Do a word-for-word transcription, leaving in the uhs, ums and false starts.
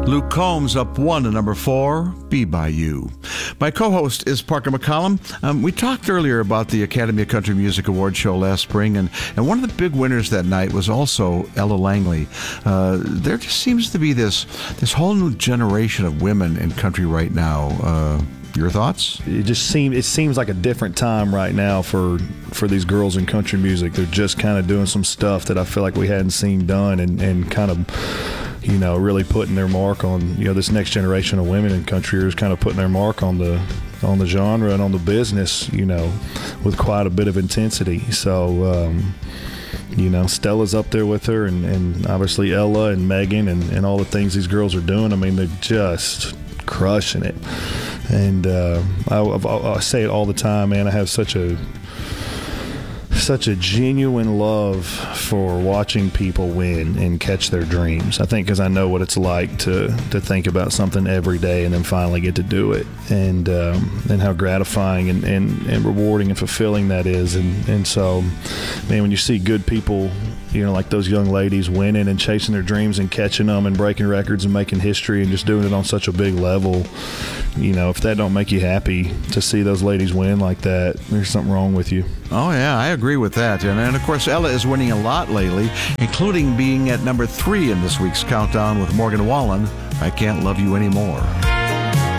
Luke Combs up one to number four, Be By You. My co-host is Parker McCollum. Um, we talked earlier about the Academy of Country Music Award show last spring, and, and one of the big winners that night was also Ella Langley. Uh, there just seems to be this this whole new generation of women in country right now. Uh, your thoughts? It just seems it seems like a different time right now for for these girls in country music. They're just kind of doing some stuff that I feel like we hadn't seen done, and, and kind of, you know, really putting their mark on, you know, this next generation of women in country is kind of putting their mark on the on the genre and on the business, you know, with quite a bit of intensity. So, um, you know, Stella's up there with her, and, and obviously Ella and Megan and, and all the things these girls are doing. I mean, they're just crushing it. And uh, I, I, I say it all the time, man. I have such a such a genuine love for watching people win and catch their dreams. I think because I know what it's like to to think about something every day and then finally get to do it, and um, and how gratifying and, and, and rewarding and fulfilling that is. And, and so, man, when you see good people, you know, like those young ladies winning and chasing their dreams and catching them and breaking records and making history and just doing it on such a big level, you know, if that don't make you happy to see those ladies win like that, there's something wrong with you. Oh, yeah, I agree with that. And, and of course, Ella is winning a lot lately, including being at number three in this week's countdown with Morgan Wallen, I Can't Love You Anymore.